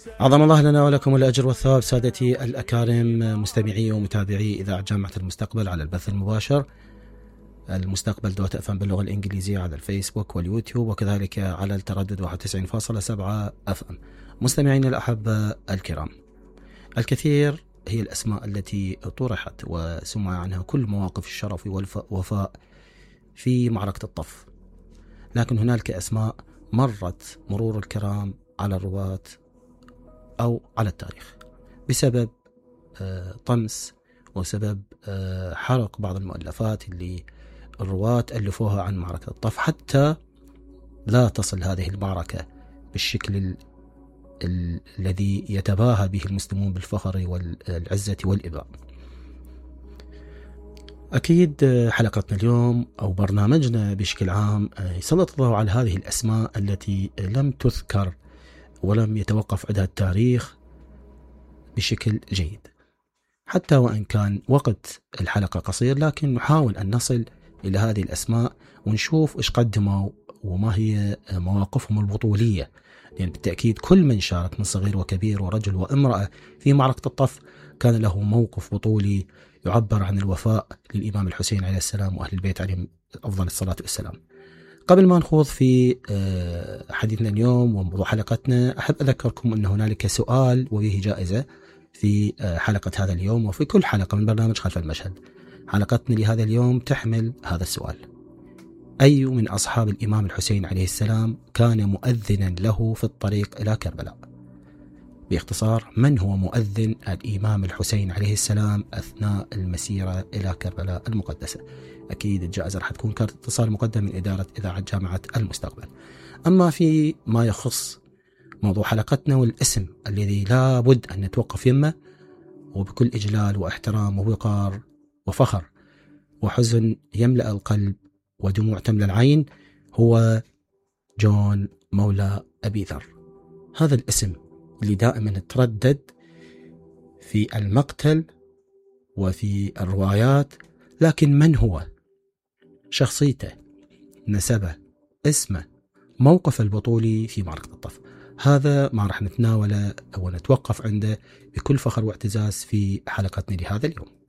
عظم الله لنا ولكم الأجر والثواب سادتي الأكارم مستمعي ومتابعي إذاعة جامعة المستقبل على البث المباشر المستقبل دوت أفهم باللغة الإنجليزية على الفيسبوك واليوتيوب وكذلك على التردد 91.7 أفهم. مستمعين الأحبة الكرام، الكثير هي الأسماء التي طرحت وسمع عنها كل مواقف الشرف والوفاء في معركة الطف، لكن هنالك أسماء مرت مرور الكرام على الرواة أو على التاريخ بسبب طمس وسبب حرق بعض المؤلفات اللي الرواة ألفوها عن معركة الطف، حتى لا تصل هذه المعركة بالشكل الذي يتباهى به المسلمون بالفخر والعزة والإباء. أكيد حلقتنا اليوم أو برنامجنا بشكل عام يسلط الضوء على هذه الأسماء التي لم تذكر ولم يتوقف عندها التاريخ بشكل جيد، حتى وإن كان وقت الحلقة قصير، لكن نحاول أن نصل إلى هذه الأسماء ونشوف إيش قدموا وما هي مواقفهم البطولية، يعني بالتأكيد كل من شارك من صغير وكبير ورجل وامرأة في معركة الطف كان له موقف بطولي يعبر عن الوفاء للإمام الحسين عليه السلام وأهل البيت عليهم أفضل الصلاة والسلام. قبل ما نخوض في حديثنا اليوم وموضوع حلقتنا، أحب أذكركم أن هنالك سؤال وبه جائزة في حلقة هذا اليوم وفي كل حلقة من برنامج خلف المشهد. حلقتنا لهذا اليوم تحمل هذا السؤال: أي من أصحاب الإمام الحسين عليه السلام كان مؤذنا له في الطريق إلى كربلاء؟ باختصار، من هو مؤذن الإمام الحسين عليه السلام أثناء المسيرة إلى كربلاء المقدسة؟ أكيد الجائزة راح تكون كارت اتصال مقدم من إدارة إذاعة جامعة المستقبل. أما في ما يخص موضوع حلقتنا والاسم الذي لا بد أن نتوقف يمه وبكل إجلال واحترام ووقار وفخر وحزن يملأ القلب ودموع تملأ العين، هو جون مولى أبي ذر. هذا الاسم اللي دائما تردد في المقتل وفي الروايات، لكن من هو؟ شخصيته، نسبه، اسمه، موقف البطولي في معركة الطف، هذا ما راح نتناوله ونتوقف عنده بكل فخر واعتزاز في حلقتنا لهذا اليوم.